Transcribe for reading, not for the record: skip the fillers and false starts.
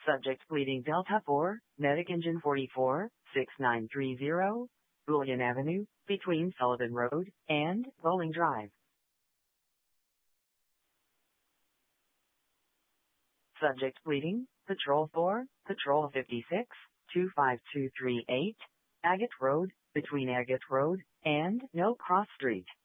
Subject pleading Delta 4, Medic Engine 44, 6930, Bullion Avenue, between Sullivan Road and Bowling Drive. Subject pleading Patrol 4, Patrol 56, 25238, Agate Road, between Agate Road and No Cross Street.